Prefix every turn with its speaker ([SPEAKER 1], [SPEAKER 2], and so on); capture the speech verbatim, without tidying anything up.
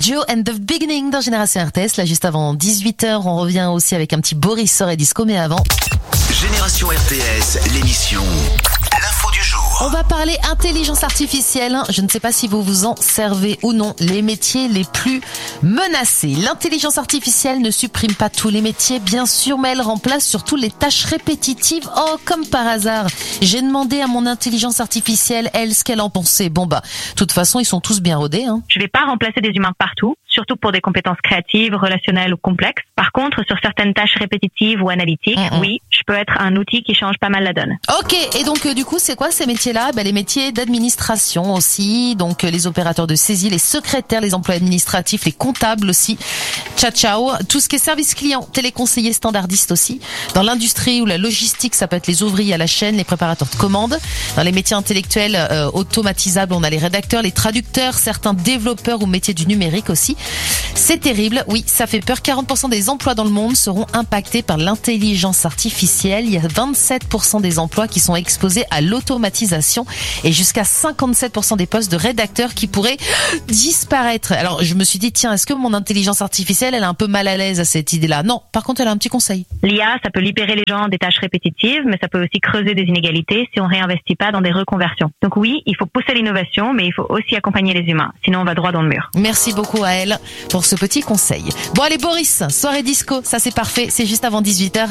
[SPEAKER 1] Joe and the Beginning dans Génération R T S. Là, juste avant dix-huit heures, on revient aussi avec un petit Boris Soir et Disco, mais avant...
[SPEAKER 2] Génération R T S, l'émission L'info du jour.
[SPEAKER 1] On va parler intelligence artificielle. Je ne sais pas si vous vous en servez ou non. Les métiers les plus menacés. L'intelligence artificielle ne supprime pas tous les métiers, bien sûr, mais elle remplace surtout les tâches répétitives. Oh, comme par hasard. J'ai demandé à mon intelligence artificielle, elle, ce qu'elle en pensait. Bon bah, de toute façon, ils sont tous bien rodés, hein.
[SPEAKER 3] Je vais pas remplacer des humains partout, surtout pour des compétences créatives, relationnelles ou complexes. Par contre, sur certaines tâches répétitives ou analytiques, mmh, oui, je peux être un outil qui change pas mal la donne.
[SPEAKER 1] Ok, et donc euh, du coup, c'est quoi ces métiers-là? Ben, les métiers d'administration aussi, donc euh, les opérateurs de saisie, les secrétaires, les emplois administratifs, les comptables aussi. Ciao, ciao. Tout ce qui est service client, téléconseiller standardiste aussi. Dans l'industrie ou la logistique, ça peut être les ouvriers à la chaîne, les préparateurs de commandes. Dans les métiers intellectuels euh, automatisables, on a les rédacteurs, les traducteurs, certains développeurs ou métiers du numérique aussi. C'est terrible, oui, ça fait peur. quarante pour cent des emplois dans le monde seront impactés par l'intelligence artificielle. Il y a vingt-sept pour cent des emplois qui sont exposés à l'automatisation et jusqu'à cinquante-sept pour cent des postes de rédacteurs qui pourraient disparaître. Alors, je me suis dit, tiens, est-ce que mon intelligence artificielle, elle est un peu mal à l'aise à cette idée-là? Non, par contre, elle a un petit conseil.
[SPEAKER 3] L'I A, ça peut libérer les gens des tâches répétitives, mais ça peut aussi creuser des inégalités si on réinvestit pas dans des reconversions. Donc oui, il faut pousser l'innovation, mais il faut aussi accompagner les humains. Sinon, on va droit dans le mur.
[SPEAKER 1] Merci beaucoup à elle pour ce petit conseil. Bon, allez, Boris, soirée disco, ça c'est parfait, c'est juste avant dix-huit heures.